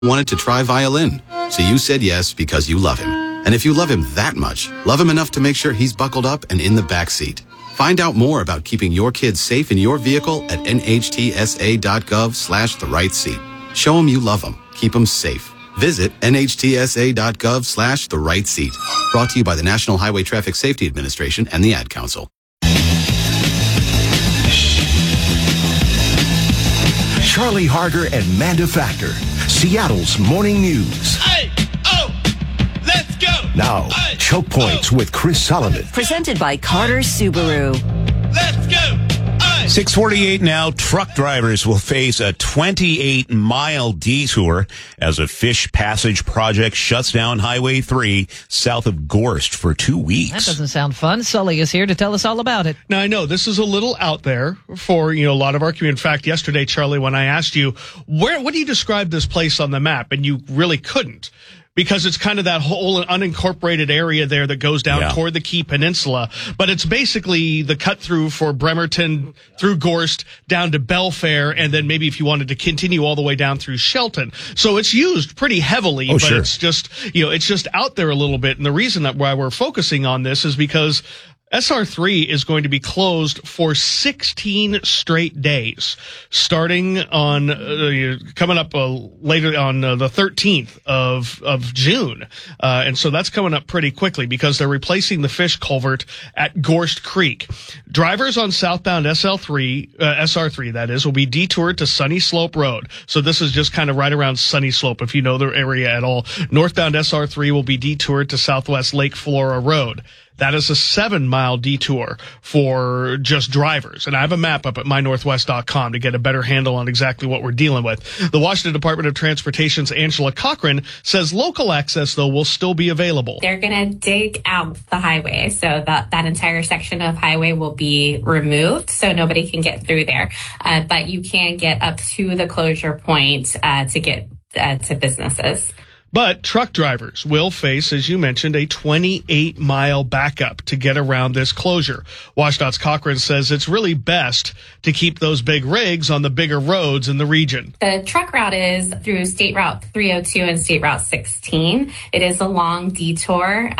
wanted to try violin, so you said yes because you love him. And if you love him that much, love him enough to make sure he's buckled up and in the back seat. Find out more about keeping your kids safe in your vehicle at nhtsa.gov/the-right-seat. Show them you love them. Keep them safe. Visit nhtsa.gov/the-right-seat. Brought to you by the National Highway Traffic Safety Administration and the Ad Council. Charlie Harder and Manda Factor, Seattle's morning news. Let's go! Now, Choke Points with Chris Solomon. Presented by Carter Subaru. Let's go! 6:48 now. Truck drivers will face a 28-mile detour as a fish passage project shuts down Highway 3 south of Gorst for 2 weeks. That doesn't sound fun. Sully is here to tell us all about it. Now, I know this is a little out there for, a lot of our community. In fact, yesterday, Charlie, when I asked you, what do you describe this place on the map? And you really couldn't. Because it's kind of that whole unincorporated area there that goes down toward the Key Peninsula. But it's basically the cut through for Bremerton through Gorst down to Belfair, and then maybe if you wanted to continue all the way down through Shelton. So it's used pretty heavily, it's just, it's just out there a little bit. And the reason that why we're focusing on this is because SR3 is going to be closed for 16 straight days, starting on coming up later on the 13th of June, and so that's coming up pretty quickly because they're replacing the fish culvert at Gorst Creek. Drivers on southbound SR3 that is, will be detoured to Sunny Slope Road. So this is just kind of right around Sunny Slope if you know the area at all. Northbound SR3 will be detoured to Southwest Lake Flora Road. That is a 7-mile detour for just drivers. And I have a map up at mynorthwest.com to get a better handle on exactly what we're dealing with. The Washington Department of Transportation's Angela Cochran says local access, though, will still be available. They're going to dig out the highway, so that entire section of highway will be removed, so nobody can get through there. But you can get up to the closure point to get to businesses. But truck drivers will face, as you mentioned, a 28-mile backup to get around this closure. WashDOT's Cochran says it's really best to keep those big rigs on the bigger roads in the region. The truck route is through State Route 302 and State Route 16. It is a long detour,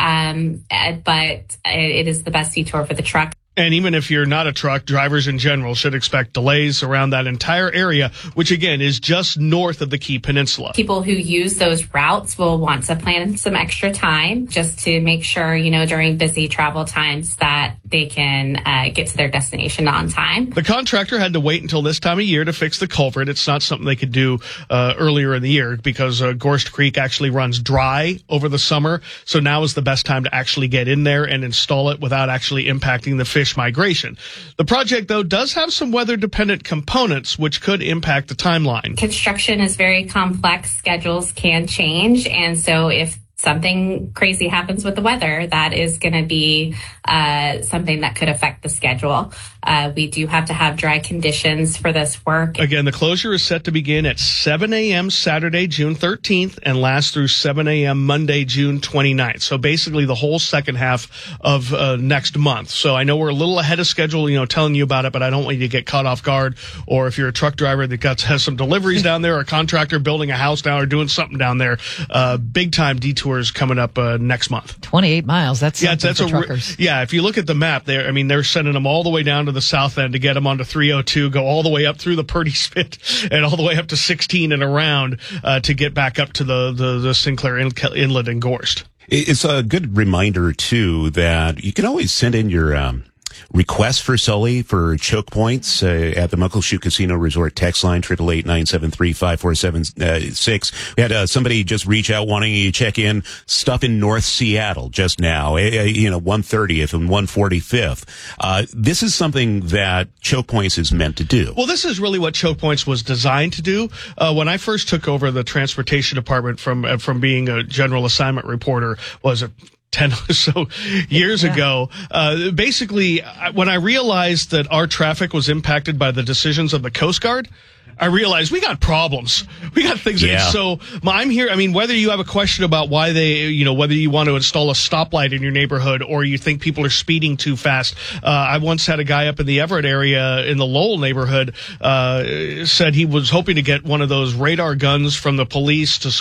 but it is the best detour for the truck. And even if you're not a truck, drivers in general should expect delays around that entire area, which again is just north of the Key Peninsula. People who use those routes will want to plan some extra time just to make sure, during busy travel times that they can get to their destination on time. The contractor had to wait until this time of year to fix the culvert. It's not something they could do earlier in the year because Gorst Creek actually runs dry over the summer. So now is the best time to actually get in there and install it without actually impacting the fish migration. The project, though, does have some weather-dependent components which could impact the timeline. Construction is very complex. Schedules can change. And so if something crazy happens with the weather, that is going to be something that could affect the schedule. We do have to have dry conditions for this work. Again, the closure is set to begin at 7 a.m. Saturday, June 13th, and last through 7 a.m. Monday, June 29th. So basically the whole second half of next month. So I know we're a little ahead of schedule, telling you about it, but I don't want you to get caught off guard. Or if you're a truck driver that has some deliveries down there, or a contractor building a house down or doing something down there, big time detours coming up next month. 28 miles. That's something for truckers. If you look at the map there, they're sending them all the way down to the south end to get them onto 302, go all the way up through the Purdy Spit and all the way up to 16 and around to get back up to the Sinclair Inlet and Gorst. It's a good reminder, too, that you can always send in your request for Sully for choke points at the Muckleshoot Casino Resort text line 888-973-5476. We had somebody just reach out wanting you to check in stuff in North Seattle just now, 130th and 145th. This is something that choke points is meant to do. Well, this is really what choke points was designed to do. When I first took over the transportation department from being a general assignment reporter, was 10 or so years ago. Basically, when I realized that our traffic was impacted by the decisions of the Coast Guard, I realized we got problems. We got things. Yeah. So I'm here. I mean, whether you have a question about why whether you want to install a stoplight in your neighborhood or you think people are speeding too fast. I once had a guy up in the Everett area in the Lowell neighborhood, said he was hoping to get one of those radar guns from the police to